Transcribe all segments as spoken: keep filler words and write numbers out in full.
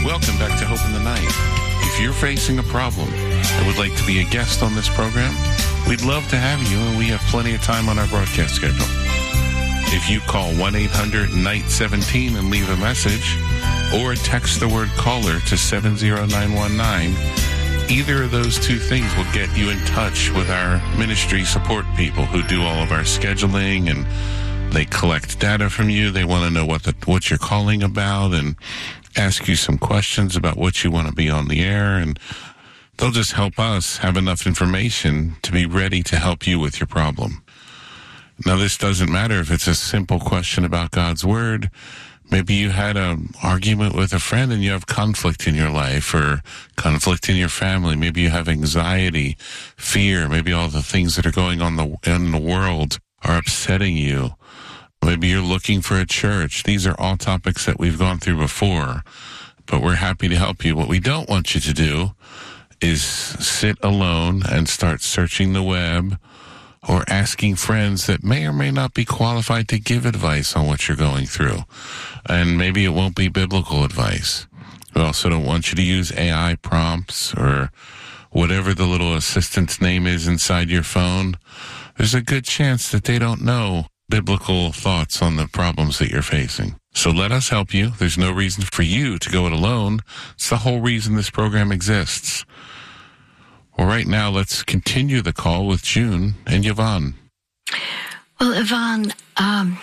Welcome back to Hope in the Night. If you're facing a problem and would like to be a guest on this program, we'd love to have you, and we have plenty of time on our broadcast schedule. If you call one eight hundred N I G H T seventeen and leave a message, or text the word caller to seven zero nine one nine, either of those two things will get you in touch with our ministry support people who do all of our scheduling, and they collect data from you. They want to know what the, what you're calling about and ask you some questions about what you want to be on the air, and they'll just help us have enough information to be ready to help you with your problem. Now, this doesn't matter if it's a simple question about God's Word. Maybe you had an argument with a friend and you have conflict in your life, or conflict in your family. Maybe you have anxiety, fear. Maybe all the things that are going on the, in the world are upsetting you. Maybe you're looking for a church. These are all topics that we've gone through before, but we're happy to help you. What we don't want you to do is sit alone and start searching the web or asking friends that may or may not be qualified to give advice on what you're going through. And maybe it won't be biblical advice. We also don't want you to use A I prompts or whatever the little assistant's name is inside your phone. There's a good chance that they don't know biblical thoughts on the problems that you're facing. So let us help you. There's no reason for you to go it alone. It's the whole reason this program exists. Well, right now, let's continue the call with June and Yvonne. Well, Yvonne, um,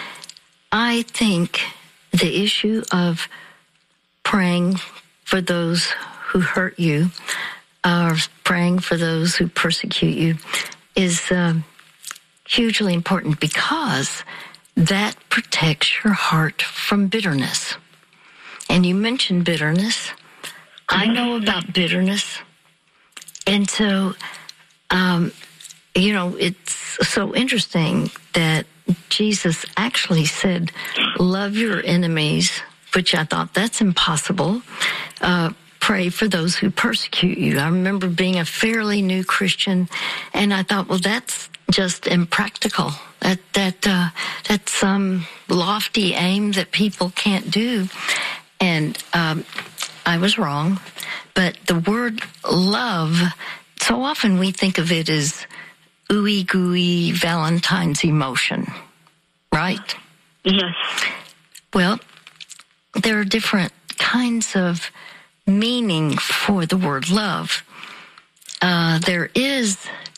I think the issue of praying for those who hurt you, or praying for those who persecute you, is um, hugely important, because that protects your heart from bitterness. And you mentioned bitterness. I know about bitterness. And so, um, you know, it's so interesting that Jesus actually said, love your enemies, which I thought that's impossible. Uh, pray for those who persecute you. I remember being a fairly new Christian, and I thought, well, that's just impractical. That that uh, that's some lofty aim that people can't do. And um, I was wrong. But the word love, so often we think of it as ooey gooey Valentine's emotion, right? Yes. Well, there are different kinds of meaning for the word love. Uh, there is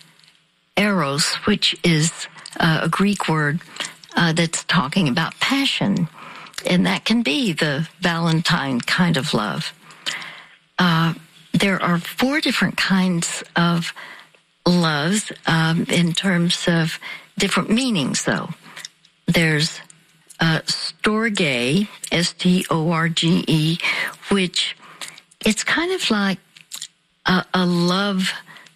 eros, which is uh, a Greek word uh, that's talking about passion, and that can be the Valentine kind of love. Uh, there are four different kinds of loves um, in terms of different meanings, though. There's uh, storge, S T O R G E, which it's kind of like a, a love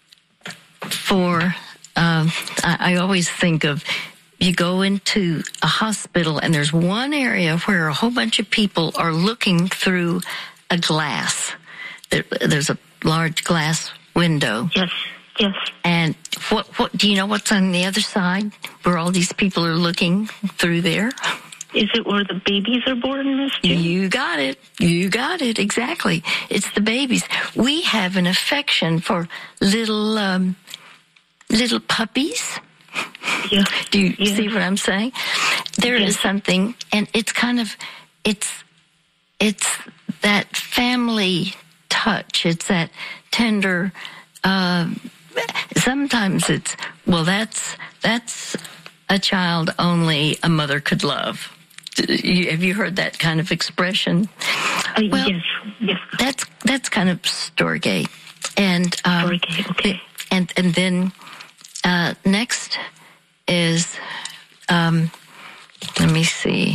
for, um, I, I always think of, you go into a hospital and there's one area where a whole bunch of people are looking through a glass. There, there's a large glass window. Yes, yes. And what, what, do you know what's on the other side where all these people are looking through there? Is it where the babies are born, Miss June? You got it. You got it. Exactly. It's the babies. We have an affection for little, um, little puppies. Yeah. Do you yeah. see what I'm saying? There yes. is something, and it's kind of, it's, it's that family touch. It's that tender, uh, sometimes it's, well, that's, that's a child only a mother could love. Have you heard that kind of expression? Uh, well, yes, yes. That's, that's kind of storge. And, um, storge, okay. And, and then, uh, next is, um, let me see.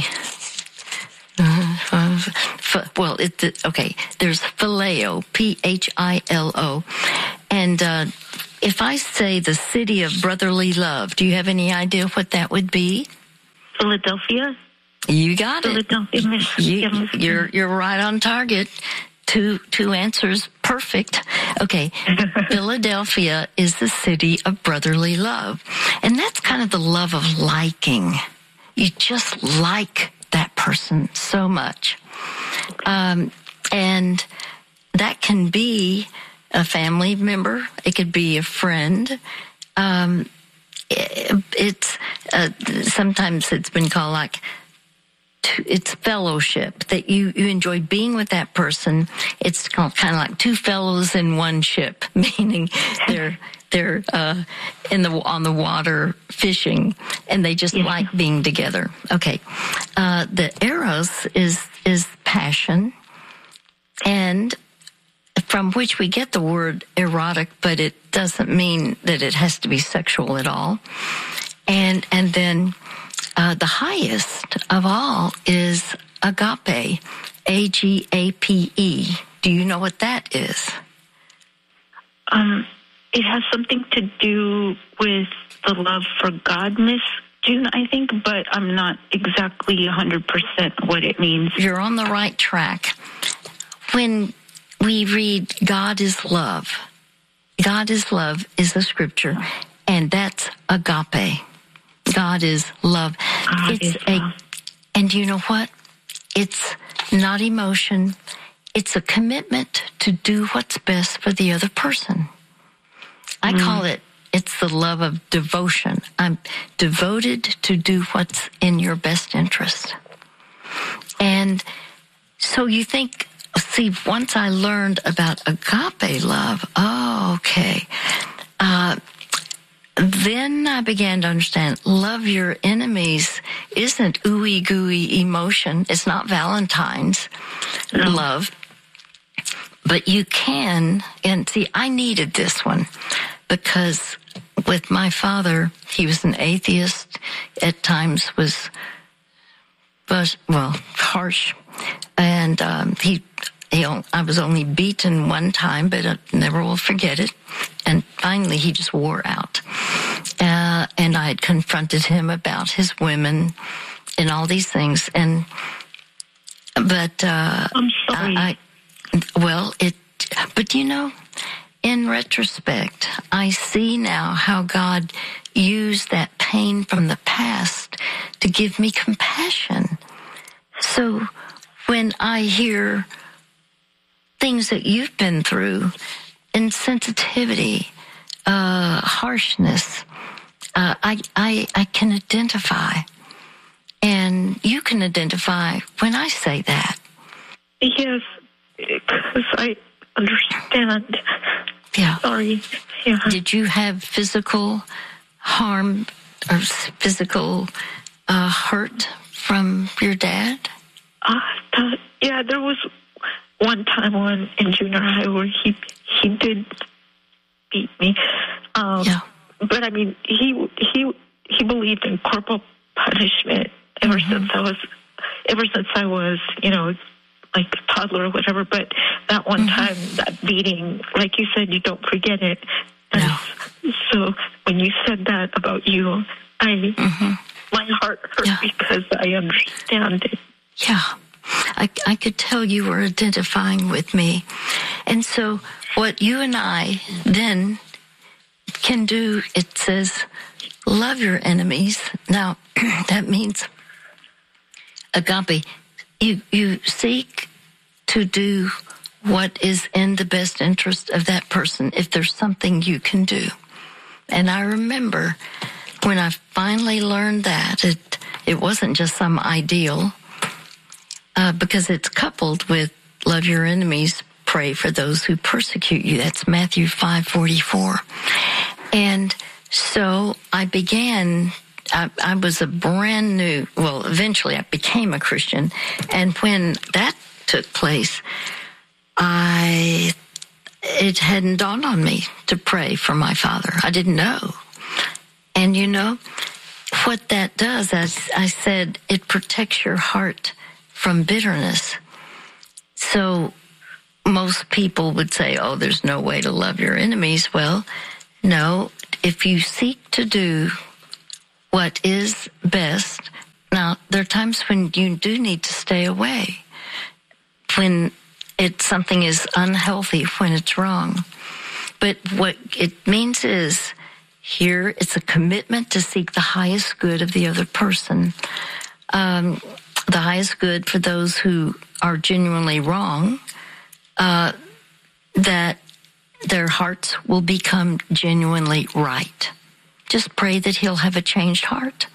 Uh, well, it, okay, there's phileo, P H I L O. And uh, if I say the city of brotherly love, do you have any idea what that would be? Philadelphia. You got Philadelphia, it. Miss, You, yeah, Miss you're, you're right on target. Two, two answers. Perfect. Okay. Philadelphia is the city of brotherly love. And that's kind of the love of liking. You just like that person so much. Um, And that can be a family member. It could be a friend. Um, it, it's uh, sometimes it's been called like it's fellowship, that you, you enjoy being with that person. It's kind of like two fellows in one ship, meaning they're they're uh, in the on the water fishing, and they just yeah. like being together. Okay, uh, the eros is is passion, and from which we get the word erotic, but it doesn't mean that it has to be sexual at all. And and then. Uh, the highest of all is agape, A G A P E. Do you know what that is? Um, it has something to do with the love for God, Miss June, I think, but I'm not exactly one hundred percent what it means. You're on the right track. When we read God is love, God is love is a scripture, and that's agape. God is love. God it's is a, love. And you know what? It's not emotion. It's a commitment to do what's best for the other person. I mm. call it, it's the love of devotion. I'm devoted to do what's in your best interest. And so you think, see, once I learned about agape love, oh, okay. Uh, Then I began to understand love your enemies isn't ooey gooey emotion. It's not Valentine's no. love. But you can, and see, I needed this one because with my father, he was an atheist, at times was, was well, harsh. And um, he, he, I was only beaten one time, but I never will forget it. And finally, he just wore out. Uh, and I had confronted him about his women and all these things. And, but, uh, I'm sorry. I, I, well, it, but you know, in retrospect, I see now how God used that pain from the past to give me compassion. So when I hear things that you've been through, insensitivity, uh, harshness, uh, I, I, I can identify. And you can identify when I say that. Yes, because I understand. Yeah. Sorry. Yeah. Did you have physical harm or physical uh, hurt from your dad? Uh, uh, yeah, there was one time when in junior high where he he did beat me. Um, yeah. But I mean, he he he believed in corporal punishment ever mm-hmm. since I was ever since I was you know like a toddler or whatever. But that one mm-hmm. time, that beating, like you said, you don't forget it. And no. So when you said that about you, I mm-hmm. my heart hurt yeah. because I understand it. Yeah. I, I could tell you were identifying with me. And so what you and I then can do, it says, love your enemies. Now, that means, agape, you, you seek to do what is in the best interest of that person if there's something you can do. And I remember when I finally learned that, it, it wasn't just some ideal, Uh, because it's coupled with love your enemies, pray for those who persecute you. That's Matthew five forty-four. And so I began, I, I was a brand new, well, eventually I became a Christian. And when that took place, I, it hadn't dawned on me to pray for my father. I didn't know. And you know, what that does, as I said, it protects your heart from bitterness. So most people would say, oh, there's no way to love your enemies. Well, no, if you seek to do what is best. Now, there are times when you do need to stay away, when it's something is unhealthy, when it's wrong. But what it means is, here it's a commitment to seek the highest good of the other person. Um, the highest good for those who are genuinely wrong, uh, that their hearts will become genuinely right. Just pray that he'll have a changed heart.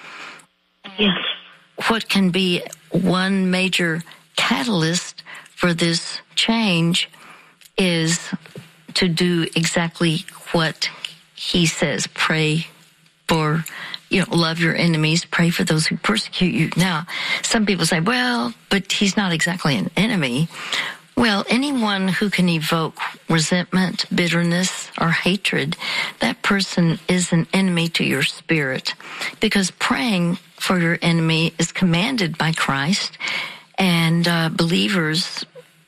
Yes. What can be one major catalyst for this change is to do exactly what he says. Pray for, you know, love your enemies, pray for those who persecute you. Now, some people say, well, but he's not exactly an enemy. Well, anyone who can evoke resentment, bitterness, or hatred, that person is an enemy to your spirit, because praying for your enemy is commanded by Christ, and uh, believers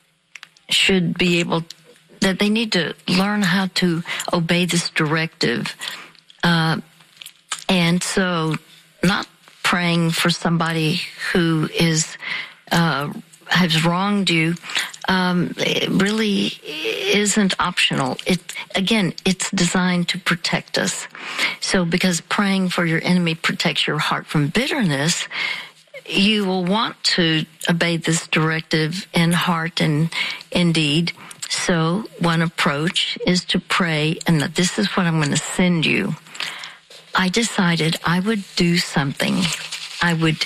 should be able, that they need to learn how to obey this directive. Uh, and so not praying for somebody who is, uh, has wronged you, um, it really isn't optional. It, again, it's designed to protect us. So because praying for your enemy protects your heart from bitterness, you will want to obey this directive in heart and in deed. So one approach is to pray, and this is what I'm going to send you. I decided I would do something. I would,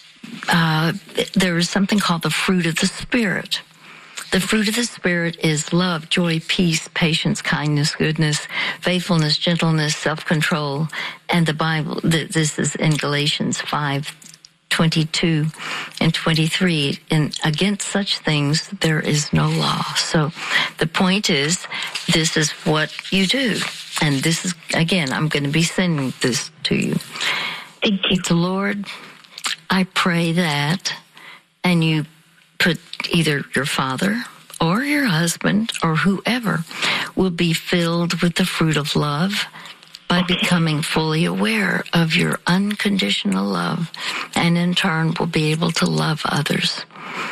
uh, there is something called the fruit of the Spirit. The fruit of the Spirit is love, joy, peace, patience, kindness, goodness, faithfulness, gentleness, self-control. And the Bible, this is in Galatians five, twenty-two and twenty-three. And against such things, there is no law. So the point is, this is what you do. And this is, again, I'm going to be sending this to you. Thank you. It's, Lord, I pray that, and you put either your father or your husband or whoever will be filled with the fruit of love by okay. becoming fully aware of your unconditional love, and in turn will be able to love others.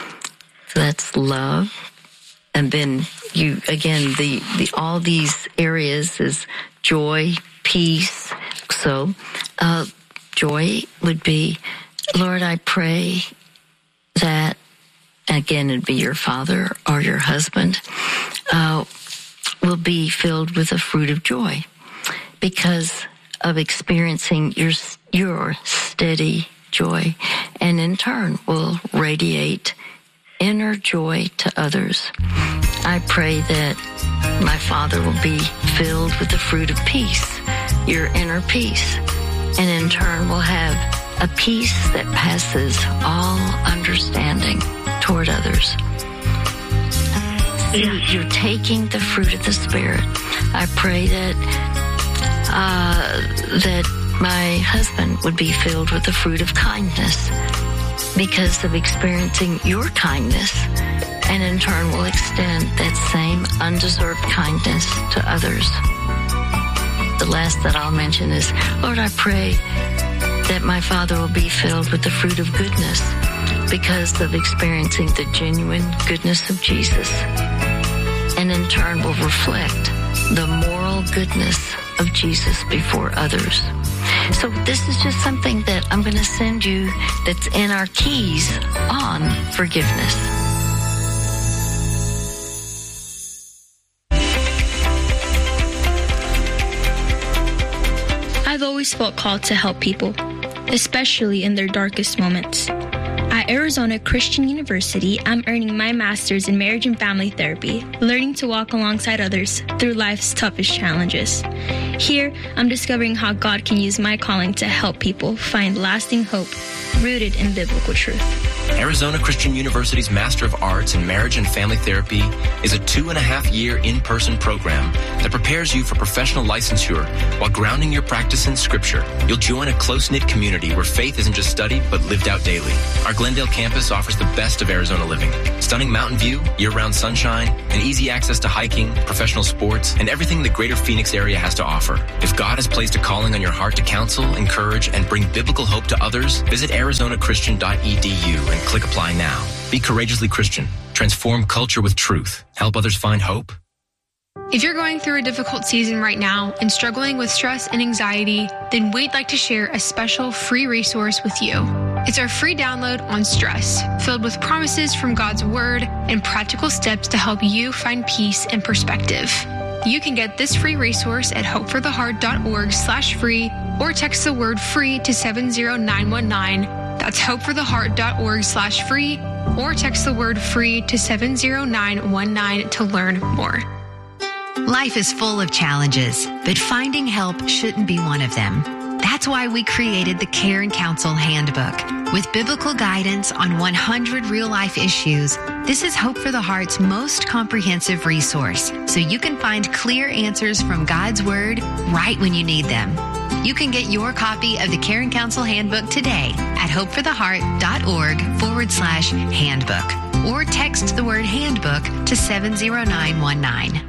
So that's love. And then you, again, the, the all these areas is joy, peace. So uh, joy would be, Lord, I pray that, again, it'd be your father or your husband, uh, will be filled with the fruit of joy because of experiencing your your steady joy, and in turn will radiate inner joy to others. I pray that my father will be filled with the fruit of peace, your inner peace, and in turn will have a peace that passes all understanding toward others. So you're taking the fruit of the Spirit. I pray that uh, that my husband would be filled with the fruit of kindness because of experiencing your kindness, and in turn will extend that same undeserved kindness to others. The last that I'll mention is, Lord, I pray that my father will be filled with the fruit of goodness because of experiencing the genuine goodness of Jesus, and in turn will reflect the moral goodness of Jesus before others. So this is just something that I'm going to send you that's in our keys on forgiveness. I've always felt called to help people, especially in their darkest moments. At Arizona Christian University, I'm earning my master's in marriage and family therapy, learning to walk alongside others through life's toughest challenges. Here, I'm discovering how God can use my calling to help people find lasting hope rooted in biblical truth. Arizona Christian University's Master of Arts in Marriage and Family Therapy is a two and a half year in-person program that prepares you for professional licensure while grounding your practice in Scripture. You'll join a close-knit community where faith isn't just studied but lived out daily. Our Glendale campus offers the best of Arizona living. Stunning mountain view, year-round sunshine, and easy access to hiking, professional sports, and everything the greater Phoenix area has to offer. If God has placed a calling on your heart to counsel, encourage, and bring biblical hope to others, visit arizona christian dot e d u and click apply now. Be courageously Christian. Transform culture with truth. Help others find hope. If you're going through a difficult season right now and struggling with stress and anxiety, then we'd like to share a special free resource with you. It's our free download on stress, filled with promises from God's Word and practical steps to help you find peace and perspective. You can get this free resource at hopefortheheart.org slash free or text the word free to seven zero nine one nine. That's hopefortheheart.org slash free or text the word free to seven zero nine one nine to learn more. Life is full of challenges, but finding help shouldn't be one of them. That's why we created the Care and Counsel Handbook. With biblical guidance on one hundred real-life issues, this is Hope for the Heart's most comprehensive resource, so you can find clear answers from God's Word right when you need them. You can get your copy of the Care and Counsel Handbook today at hopefortheheart.org forward slash handbook or text the word handbook to seven zero nine one nine.